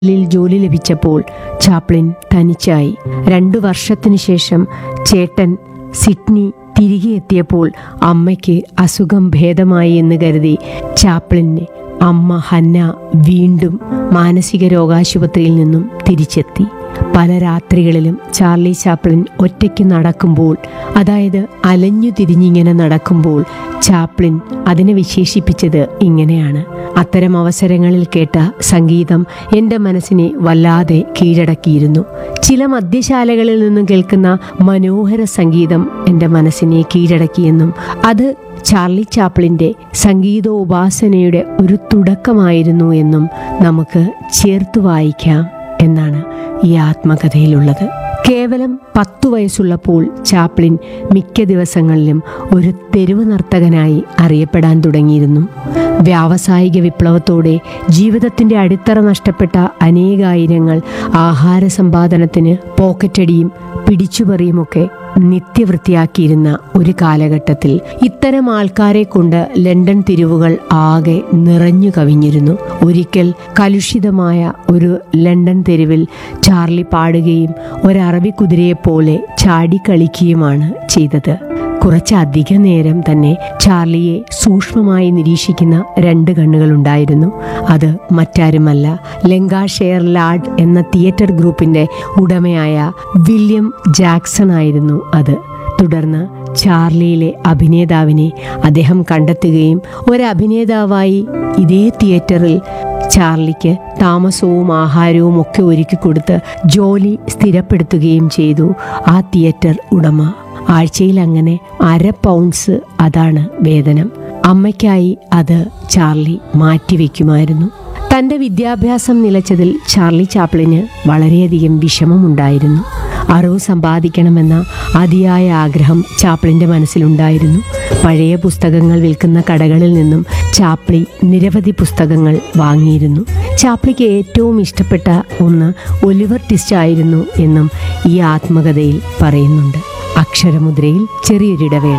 ിൽ ജോലി ലഭിച്ചപ്പോൾ ചാപ്ലിൻ തനിച്ചായി. 2 വർഷത്തിനു ശേഷം ചേട്ടൻ സിഡ്നി തിരികെ എത്തിയപ്പോൾ അമ്മയ്ക്ക് അസുഖം ഭേദമായി എന്ന് കരുതി ചാപ്ലിന് അമ്മ ഹന്ന വീണ്ടും മാനസിക രോഗാശുപത്രിയിൽ നിന്നും തിരിച്ചെത്തി. പല രാത്രികളിലും ചാർലി ചാപ്ലിൻ ഒറ്റയ്ക്ക് നടക്കുമ്പോൾ, അതായത് അലഞ്ഞു തിരിഞ്ഞിങ്ങനെ നടക്കുമ്പോൾ, ചാപ്ലിൻ അതിനെ വിശേഷിപ്പിച്ചത് ഇങ്ങനെയാണ്: അത്തരം അവസരങ്ങളിൽ കേട്ട സംഗീതം എൻ്റെ മനസ്സിനെ വല്ലാതെ കീഴടക്കിയിരുന്നു. ചില മദ്യശാലകളിൽ നിന്നും കേൾക്കുന്ന മനോഹര സംഗീതം എൻ്റെ മനസ്സിനെ കീഴടക്കിയെന്നും അത് ചാർലി ചാപ്ലിൻ്റെ സംഗീതോപാസനയുടെ ഒരു തുടക്കമായിരുന്നു എന്നും നമുക്ക് ചേർത്ത് വായിക്കാം എന്നാണ് ഈ ആത്മകഥയിലുള്ളത്. കേവലം 10 വയസ്സുള്ളപ്പോൾ ചാപ്ലിൻ മിക്ക ദിവസങ്ങളിലും ഒരു തെരുവ് നർത്തകനായി അറിയപ്പെടാൻ തുടങ്ങിയിരുന്നു. വ്യാവസായിക വിപ്ലവത്തോടെ ജീവിതത്തിൻ്റെ അടിത്തറ നഷ്ടപ്പെട്ട അനേകായിരങ്ങൾ ആഹാര സമ്പാദനത്തിന് പോക്കറ്റടിയും പിടിച്ചുപറിയുമൊക്കെ നിത്യവൃത്തിയാക്കിയിരുന്ന ഒരു കാലഘട്ടത്തിൽ ഇത്തരം ആൾക്കാരെ കൊണ്ട് ലണ്ടൻ തെരുവുകൾ ആകെ നിറഞ്ഞു കവിഞ്ഞിരുന്നു. ഒരിക്കൽ കലുഷിതമായ ഒരു ലണ്ടൻ തെരുവിൽ ചാർലി പാടുകയും ഒരറബി കുതിരയെപ്പോലെ ചാടിക്കളിക്കുകയുമാണ് ചെയ്തത്. കുറച്ചധിക നേരം തന്നെ ചാർലിയെ സൂക്ഷ്മമായി നിരീക്ഷിക്കുന്ന 2 കണ്ണുകളുണ്ടായിരുന്നു. അത് മറ്റാരുമല്ല, ലങ്കാഷെയർ ലാഡ് എന്ന തിയേറ്റർ ഗ്രൂപ്പിന്റെ ഉടമയായ വില്യം ജാക്സൺ ആയിരുന്നു അത്. തുടർന്ന് ചാർലിയിലെ അഭിനേതാവിനെ അദ്ദേഹം കണ്ടെത്തുകയും ഒരഭിനേതാവായി ഇതേ തിയേറ്ററിൽ ചാർലിക്ക് താമസവും ആഹാരവും ഒക്കെ ഒരുക്കിക്കൊടുത്ത് ജോലി സ്ഥിരപ്പെടുത്തുകയും ചെയ്തു ആ തിയേറ്റർ ഉടമ. ആഴ്ചയിൽ അങ്ങനെ 1/2 പൗണ്ട്സ് അതാണ് വേതനം. അമ്മയ്ക്കായി അത് ചാർലി മാറ്റിവെക്കുമായിരുന്നു. തൻ്റെ വിദ്യാഭ്യാസം നിലച്ചതിൽ ചാർലി ചാപ്ലിന് വളരെയധികം വിഷമമുണ്ടായിരുന്നു. അറിവ് സമ്പാദിക്കണമെന്ന അതിയായ ആഗ്രഹം ചാപ്ലിൻ്റെ മനസ്സിലുണ്ടായിരുന്നു. പഴയ പുസ്തകങ്ങൾ വിൽക്കുന്ന കടകളിൽ നിന്നും ചാപ്ലി നിരവധി പുസ്തകങ്ങൾ വാങ്ങിയിരുന്നു. ചാപ്ലിക്ക് ഏറ്റവും ഇഷ്ടപ്പെട്ട ഒന്ന് ഒലിവർ ട്വിസ്റ്റ് ആയിരുന്നു എന്നും ഈ ആത്മകഥയിൽ പറയുന്നുണ്ട്. അക്ഷരമുദ്രയിൽ ചെറിയൊരിടവേള.